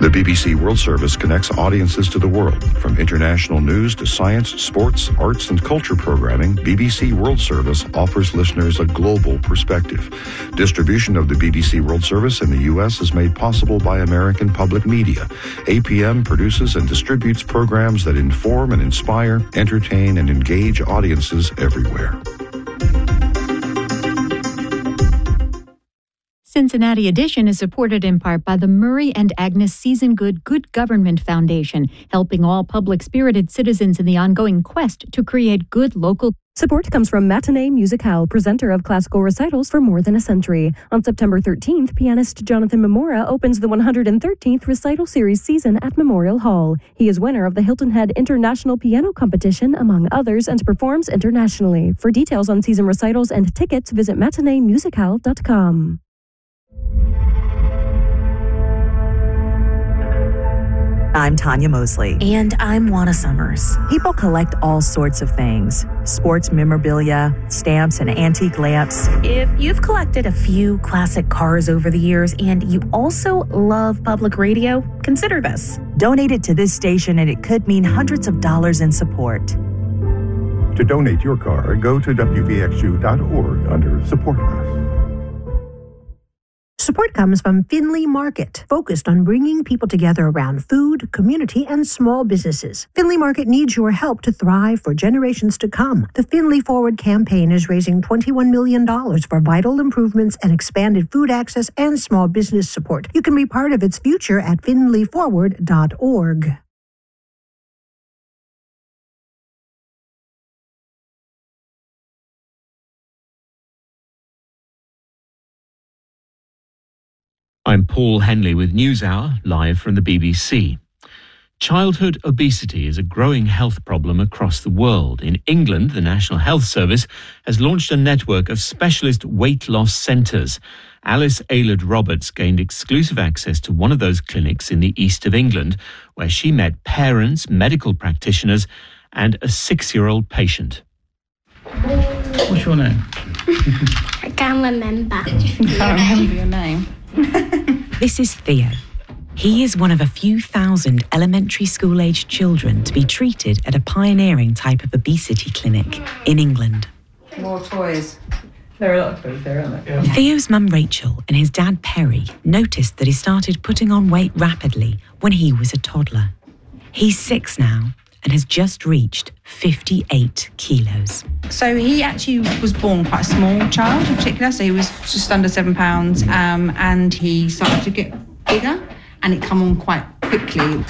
The BBC World Service connects audiences to the world. From international news to science, sports, arts, and culture programming, BBC World Service offers listeners a global perspective. Distribution of the BBC World Service in the U.S. is made possible by American Public Media. APM produces and distributes programs that inform and inspire, entertain, and engage audiences everywhere. Cincinnati Edition is supported in part by the Murray and Agnes Seasongood Good Government Foundation, helping all public-spirited citizens in the ongoing quest to create good local. Support comes from Matinee Musicale, presenter of classical recitals for more than a century. On September 13th, pianist Jonathan Memora opens the 113th recital series season at Memorial Hall. He is winner of the Hilton Head International Piano Competition, among others, and performs internationally. For details on season recitals and tickets, visit matineemusicale.com. I'm Tanya Mosley. And I'm Juana Summers. People collect all sorts of things. Sports memorabilia, stamps, and antique lamps. If you've collected a few classic cars over the years and you also love public radio, consider this. Donate it to this station and it could mean hundreds of dollars in support. To donate your car, go to wvxu.org under Support Us. Support comes from Finley Market, focused on bringing people together around food, community, and small businesses. Finley Market needs your help to thrive for generations to come. The Finley Forward campaign is raising $21 million for vital improvements and expanded food access and small business support. You can be part of its future at finleyforward.org. I'm Paul Henley with NewsHour, live from the BBC. Childhood obesity is a growing health problem across the world. In England, the National Health Service has launched a network of specialist weight loss centres. Alice Aylard-Roberts gained exclusive access to one of those clinics in the east of England, where she met parents, medical practitioners, and a 6-year-old patient. What's your name? I can't remember. You can't remember your name? This is Theo. He is one of a few thousand elementary school-aged children to be treated at a pioneering type of obesity clinic in England. More toys. There are a lot of toys there, aren't there? Yeah. Theo's mum Rachel and his dad Perry noticed that he started putting on weight rapidly when he was a toddler. He's 6 now and has just reached 58 kilos. So he actually was born quite a small child in particular, so he was just under 7 pounds, and he started to get bigger, and it come on quite quickly.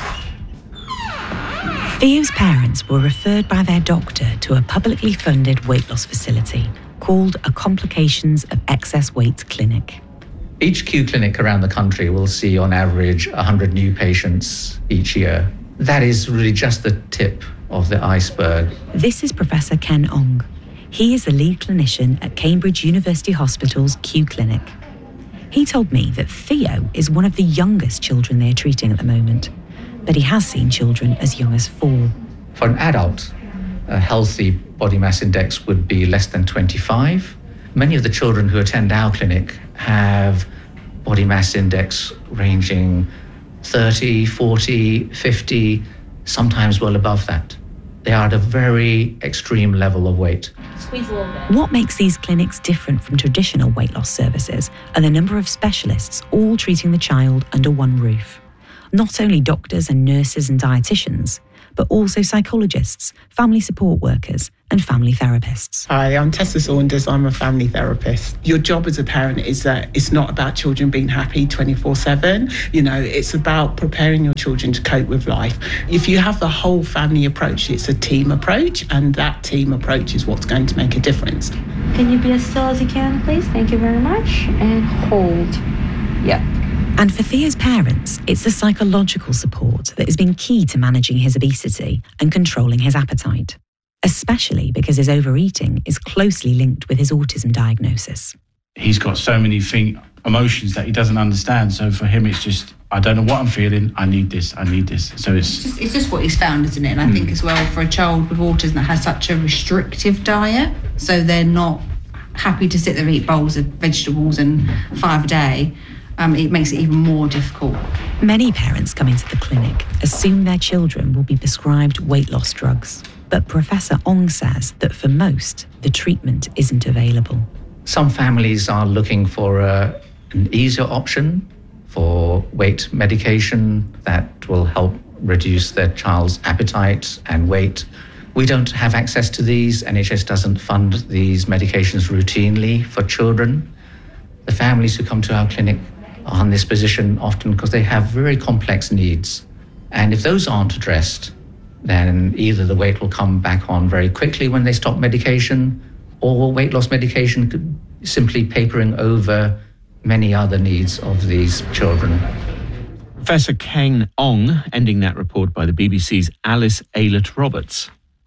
Theo's parents were referred by their doctor to a publicly funded weight loss facility called a Complications of Excess Weight Clinic. Each Q clinic around the country will see on average 100 new patients each year. That is really just the tip of the iceberg. This is Professor Ken Ong. He is the lead clinician at Cambridge University Hospital's Q Clinic. He told me that Theo is one of the youngest children they're treating at the moment, but he has seen children as young as 4. For an adult, a healthy body mass index would be less than 25. Many of the children who attend our clinic have body mass index ranging 30, 40, 50, sometimes well above that. They are at a very extreme level of weight. Squeeze a little bit. What makes these clinics different from traditional weight loss services are the number of specialists all treating the child under one roof. Not only doctors and nurses and dietitians, but also psychologists, family support workers, and family therapists. Hi, I'm Tessa Saunders. I'm a family therapist. Your job as a parent is that it's not about children being happy 24/7. It's about preparing your children to cope with life. If you have the whole family approach, it's a team approach, and that team approach is what's going to make a difference. Can you be as still as you can, please? Thank you very much. And hold. Yep. And for Theo's parents, it's the psychological support that has been key to managing his obesity and controlling his appetite, especially because his overeating is closely linked with his autism diagnosis. He's got so many emotions that he doesn't understand. So for him, it's just, I don't know what I'm feeling. I need this. So it's just what he's found, isn't it? And I think as well, for a child with autism that has such a restrictive diet, so they're not happy to sit there and eat bowls of vegetables and 5 a day. it makes it even more difficult. Many parents coming to the clinic assume their children will be prescribed weight loss drugs. But Professor Ong says that for most, the treatment isn't available. Some families are looking for an easier option for weight medication that will help reduce their child's appetite and weight. We don't have access to these. NHS doesn't fund these medications routinely for children. The families who come to our clinic are in this position often because they have very complex needs. And if those aren't addressed, then either the weight will come back on very quickly when they stop medication, or weight loss medication could simply papering over many other needs of these children. Professor Ken Ong, ending that report by the BBC's Alice Aylett-Roberts.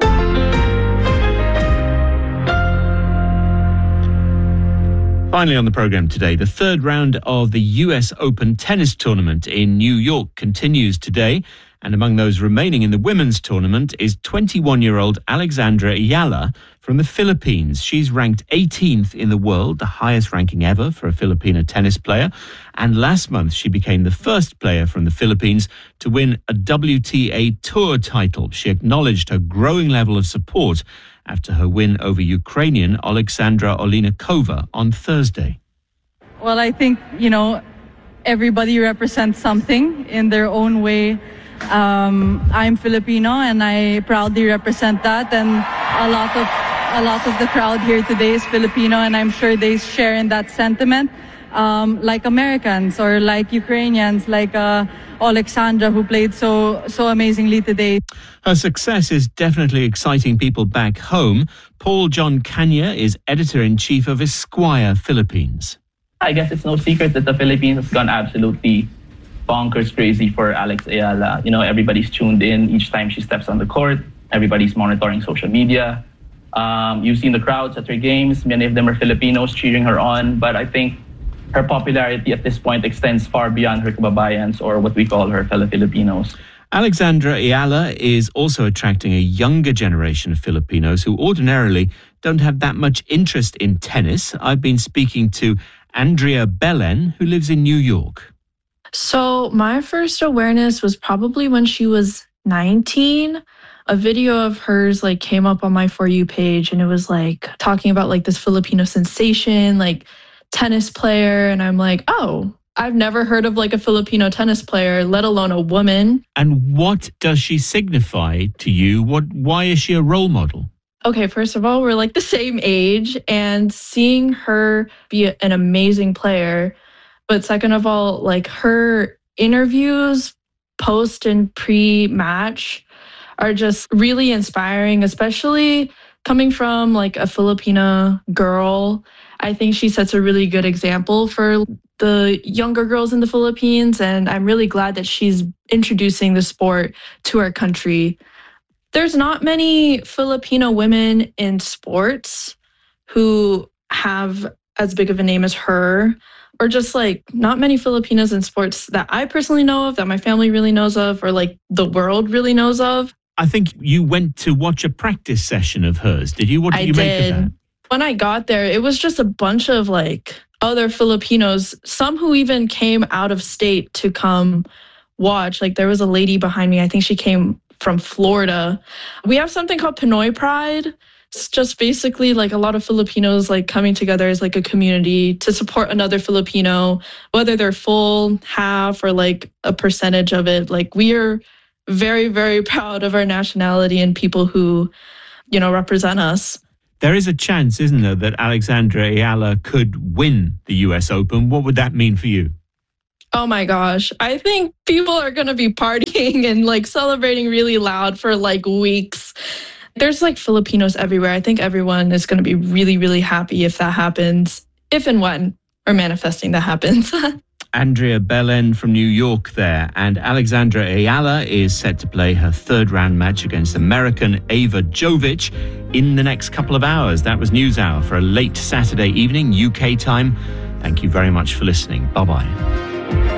Finally on the programme today, the third round of the US Open tennis tournament in New York continues today. And among those remaining in the women's tournament is 21-year-old Alexandra Ayala from the Philippines. She's ranked 18th in the world, the highest ranking ever for a Filipino tennis player. And last month, she became the first player from the Philippines to win a WTA Tour title. She acknowledged her growing level of support after her win over Ukrainian Alexandra Oleinikova on Thursday. Well, I think, everybody represents something in their own way. I'm Filipino and I proudly represent that, and a lot of the crowd here today is Filipino, and I'm sure they share in that sentiment, like Americans or like Ukrainians, like Alexandra, who played so amazingly today. Her success is definitely exciting people back home. Paul John Kanya is editor-in-chief of Esquire Philippines. I guess it's no secret that the Philippines has gone absolutely bonkers crazy for Alex Ayala. Everybody's tuned in each time she steps on the court. Everybody's monitoring social media. You've seen the crowds at her games. Many of them are Filipinos cheering her on. But I think her popularity at this point extends far beyond her kababayans, or what we call her fellow Filipinos. Alexandra Ayala is also attracting a younger generation of Filipinos who ordinarily don't have that much interest in tennis. I've been speaking to Andrea Belen, who lives in New York. So my first awareness was probably when she was 19. A video of hers came up on my For You page, and it was talking about this Filipino sensation, tennis player. And I'm like, oh, I've never heard of a Filipino tennis player, let alone a woman. And what does she signify to you? Why is she a role model? Okay, first of all, we're the same age, and seeing her be an amazing player. But second of all, her interviews post and pre-match are just really inspiring, especially coming from a Filipina girl. I think she sets a really good example for the younger girls in the Philippines, and I'm really glad that she's introducing the sport to our country. There's not many Filipino women in sports who have as big of a name as her. Or just not many Filipinos in sports that I personally know of, that my family really knows of, or the world really knows of. I think you went to watch a practice session of hers. Did you? What did you make of that? When I got there, it was just a bunch of other Filipinos, some who even came out of state to come watch. There was a lady behind me, I think she came from Florida. We have something called Pinoy Pride. It's just basically a lot of Filipinos coming together as a community to support another Filipino, whether they're full, half, or a percentage of it. We are very, very proud of our nationality and people who, represent us. There is a chance, isn't there, that Alexandra Ayala could win the US Open. What would that mean for you? Oh my gosh. I think people are going to be partying and celebrating really loud for weeks. There's Filipinos everywhere. I think everyone is going to be really, really happy if that happens, if and when we're manifesting that happens. Andrea Belen from New York there. And Alexandra Ayala is set to play her third round match against American Ava Jovic in the next couple of hours. That was NewsHour for a late Saturday evening, UK time. Thank you very much for listening. Bye-bye.